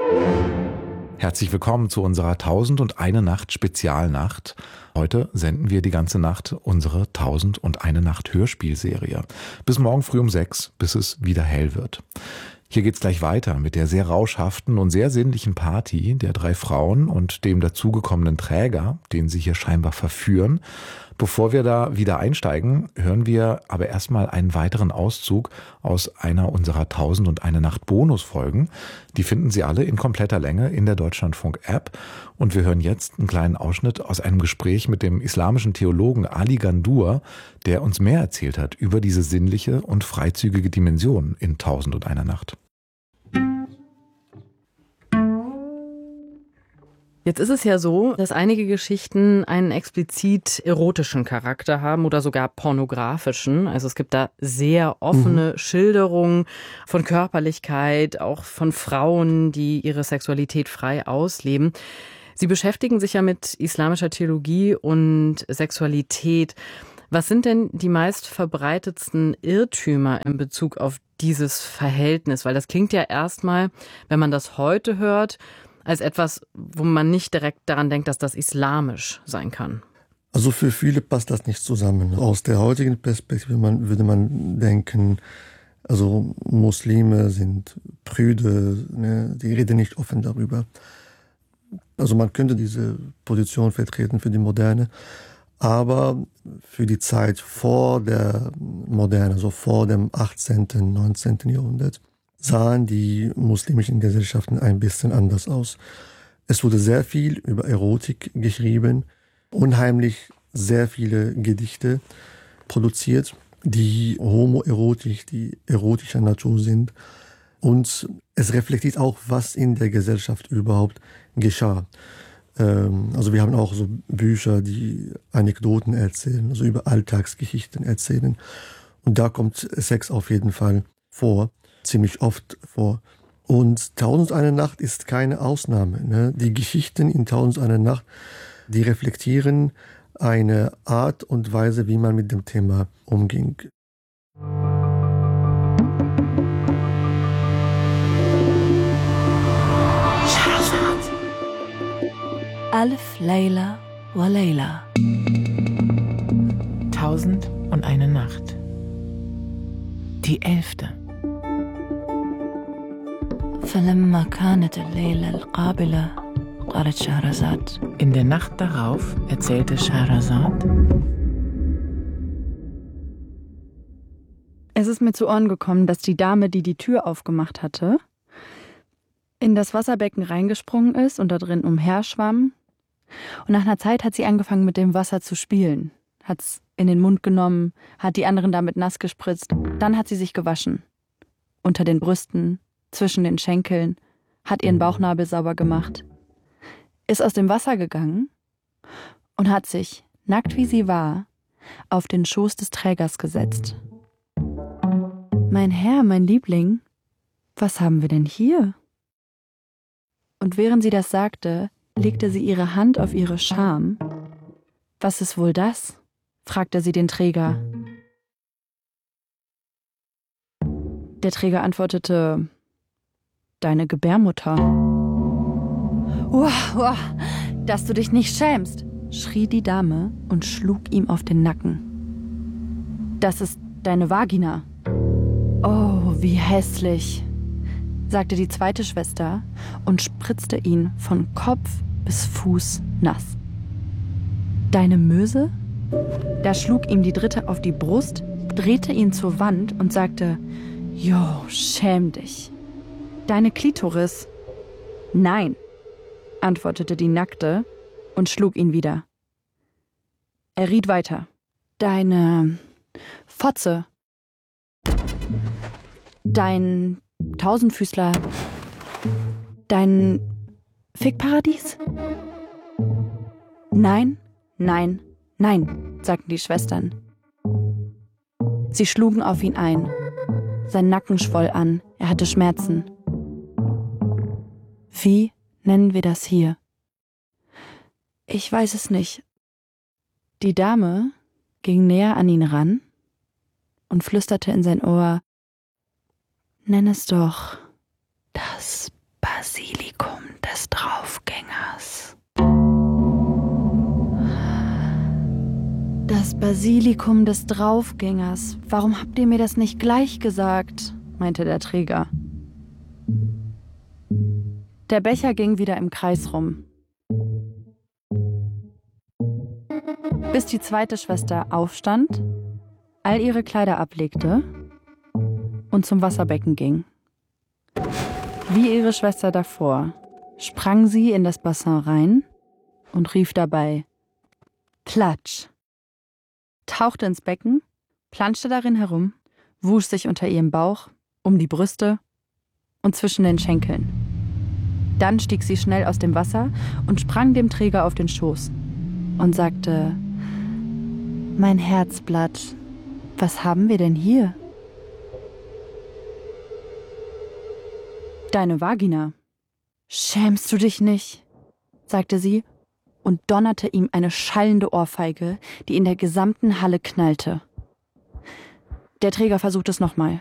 Herzlich willkommen zu unserer 1001 Nacht Spezialnacht. Heute senden wir die ganze Nacht unsere 1001 Nacht Hörspielserie. Bis morgen früh um 6, bis es wieder hell wird. Hier geht's gleich weiter mit der sehr rauschhaften und sehr sinnlichen Party der 3 Frauen und dem dazugekommenen Träger, den sie hier scheinbar verführen. Bevor wir da wieder einsteigen, hören wir aber erstmal einen weiteren Auszug aus einer unserer 1001 Nacht Bonusfolgen. Die finden Sie alle in kompletter Länge in der Deutschlandfunk-App. Und wir hören jetzt einen kleinen Ausschnitt aus einem Gespräch mit dem islamischen Theologen Ali Gandur, der uns mehr erzählt hat über diese sinnliche und freizügige Dimension in 1001 Nacht. Jetzt ist es ja so, dass einige Geschichten einen explizit erotischen Charakter haben oder sogar pornografischen. Also es gibt da sehr offene Schilderungen von Körperlichkeit, auch von Frauen, die ihre Sexualität frei ausleben. Sie beschäftigen sich ja mit islamischer Theologie und Sexualität. Was sind denn die meist verbreitetsten Irrtümer in Bezug auf dieses Verhältnis? Weil das klingt ja erstmal, wenn man das heute hört, als etwas, wo man nicht direkt daran denkt, dass das islamisch sein kann. Also für viele passt das nicht zusammen. Aus der heutigen Perspektive würde man denken, also Muslime sind prüde, ne? Die reden nicht offen darüber. Also man könnte diese Position vertreten für die Moderne, aber für die Zeit vor der Moderne, also vor dem 18., 19. Jahrhundert, sahen die muslimischen Gesellschaften ein bisschen anders aus. Es wurde sehr viel über Erotik geschrieben, unheimlich sehr viele Gedichte produziert, die homoerotisch, die erotischer Natur sind. Und es reflektiert auch, was in der Gesellschaft überhaupt geschah. Also wir haben auch so Bücher, die Anekdoten erzählen, also über Alltagsgeschichten erzählen. Und da kommt Sex auf jeden Fall vor. Ziemlich oft vor. Und 1001 Nacht ist keine Ausnahme. Ne? Die Geschichten in 1001 Nacht, die reflektieren eine Art und Weise, wie man mit dem Thema umging. Alf Layla wa Layla. 1001 Nacht. Die 11. فلما كانت الليلة القابلة قالت شهرزاد. In der Nacht darauf erzählte Scheherazad: Es ist mir zu Ohren gekommen, dass die Dame, die die Tür aufgemacht hatte, in das Wasserbecken reingesprungen ist und da drin umherschwamm. Und nach einer Zeit hat sie angefangen, mit dem Wasser zu spielen. Hat es in den Mund genommen, hat die anderen damit nass gespritzt. Dann hat sie sich gewaschen. Unter den Brüsten, zwischen den Schenkeln, hat ihren Bauchnabel sauber gemacht, ist aus dem Wasser gegangen und hat sich, nackt wie sie war, auf den Schoß des Trägers gesetzt. Mein Herr, mein Liebling, was haben wir denn hier? Und während sie das sagte, legte sie ihre Hand auf ihre Scham. Was ist wohl das? Fragte sie den Träger. Der Träger antwortete: Deine Gebärmutter. Uah, dass du dich nicht schämst, schrie die Dame und schlug ihm auf den Nacken. Das ist deine Vagina. Oh, wie hässlich, sagte die zweite Schwester und spritzte ihn von Kopf bis Fuß nass. Deine Möse? Da schlug ihm die dritte auf die Brust, drehte ihn zur Wand und sagte: Jo, schäm dich. Deine Klitoris? Nein, antwortete die Nackte und schlug ihn wieder. Er riet weiter. Deine Fotze. Dein Tausendfüßler. Dein Fickparadies? Nein, nein, nein, sagten die Schwestern. Sie schlugen auf ihn ein. Sein Nacken schwoll an, er hatte Schmerzen. Wie nennen wir das hier? Ich weiß es nicht. Die Dame ging näher an ihn ran und flüsterte in sein Ohr: Nenn es doch das Basilikum. Basilikum des Draufgängers. Warum habt ihr mir das nicht gleich gesagt?, meinte der Träger. Der Becher ging wieder im Kreis rum, bis die zweite Schwester aufstand, all ihre Kleider ablegte und zum Wasserbecken ging. Wie ihre Schwester davor sprang sie in das Bassin rein und rief dabei: Platsch! Tauchte ins Becken, planschte darin herum, wusch sich unter ihrem Bauch, um die Brüste und zwischen den Schenkeln. Dann stieg sie schnell aus dem Wasser und sprang dem Träger auf den Schoß und sagte: Mein Herzblatt, was haben wir denn hier? Deine Vagina. Schämst du dich nicht?, sagte sie und donnerte ihm eine schallende Ohrfeige, die in der gesamten Halle knallte. Der Träger versuchte es nochmal.